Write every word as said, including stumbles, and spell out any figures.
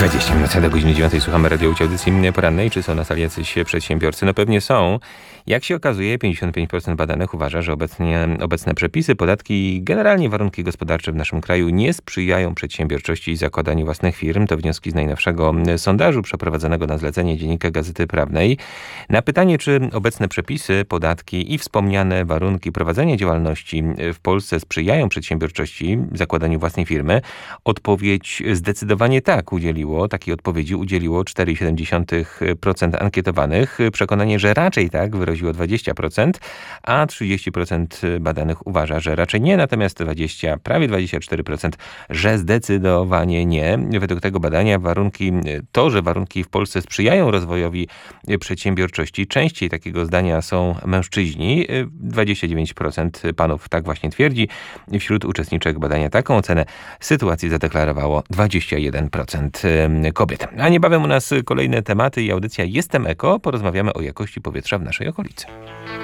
dwadzieścia minut do godziny dziewiątej słuchamy radiołci audycji porannej. Czy są na sali jacyś przedsiębiorcy? No pewnie są. Jak się okazuje, pięćdziesiąt pięć procent badanych uważa, że obecnie, obecne przepisy, podatki i generalnie warunki gospodarcze w naszym kraju nie sprzyjają przedsiębiorczości i zakładaniu własnych firm. To wnioski z najnowszego sondażu przeprowadzonego na zlecenie Dziennika Gazety Prawnej. Na pytanie, czy obecne przepisy, podatki i wspomniane warunki prowadzenia działalności w Polsce sprzyjają przedsiębiorczości, zakładaniu własnej firmy, odpowiedź zdecydowanie tak udzieliło. Takiej odpowiedzi udzieliło cztery przecinek siedem procent ankietowanych. Przekonanie, że raczej tak, wyraziło dwadzieścia procent, a trzydzieści procent badanych uważa, że raczej nie, natomiast dwadzieścia, prawie dwadzieścia cztery procent, że zdecydowanie nie. Według tego badania warunki, to, że warunki w Polsce sprzyjają rozwojowi przedsiębiorczości, częściej takiego zdania są mężczyźni. dwadzieścia dziewięć procent panów tak właśnie twierdzi. Wśród uczestniczek badania taką ocenę sytuacji zadeklarowało dwadzieścia jeden procent kobiet. A niebawem u nas kolejne tematy i audycja Jestem Eko. Porozmawiamy o jakości powietrza w naszej okolicy.